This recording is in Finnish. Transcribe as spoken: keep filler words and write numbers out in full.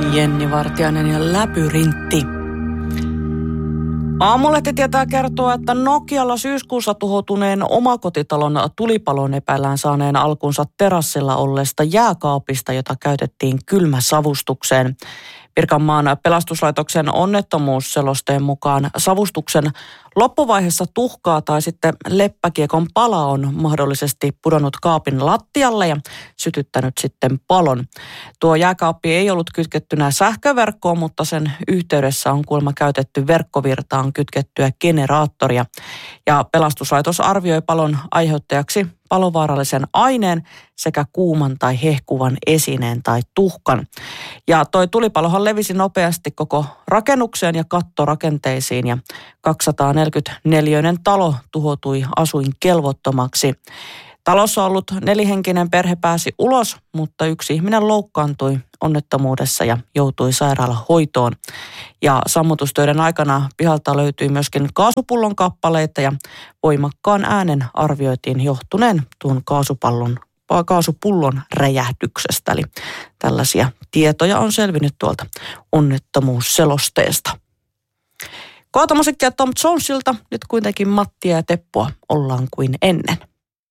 Jenni Vartiainen ja Läpyrintti. Aamulehti tietää kertoa, että Nokialla syyskuussa tuhoutuneen omakotitalon tulipalon epäillään saaneen alkunsa terassilla olleesta jääkaapista, jota käytettiin kylmäsavustukseen. Pirkanmaan pelastuslaitoksen onnettomuusselosteen mukaan savustuksen loppuvaiheessa tuhkaa tai sitten leppäkiekon pala on mahdollisesti pudonnut kaapin lattialle ja sytyttänyt sitten palon. Tuo jääkaappi ei ollut kytkettynä sähköverkkoon, mutta sen yhteydessä on kuulemma käytetty verkkovirtaan kytkettyä generaattoria. Ja pelastuslaitos arvioi palon aiheuttajaksi palovaarallisen aineen sekä kuuman tai hehkuvan esineen tai tuhkan. Ja toi tulipalohan levisi nopeasti koko rakennukseen ja kattorakenteisiin ja kaksisataaneljäkymmentäneljäinen talo tuhoutui asuinkelvottomaksi. Talossa ollut nelihenkinen perhe pääsi ulos, mutta yksi ihminen loukkaantui onnettomuudessa ja joutui sairaalahoitoon. Ja sammutustöiden aikana pihalta löytyi myöskin kaasupullon kappaleita ja voimakkaan äänen arvioitiin johtuneen tuon kaasupallon, kaasupullon räjähdyksestä. Eli tällaisia tietoja on selvinnyt tuolta onnettomuusselosteesta. Kohta musiikkia Tom Jonesilta, nyt kuitenkin Mattia ja Teppoa ollaan kuin ennen.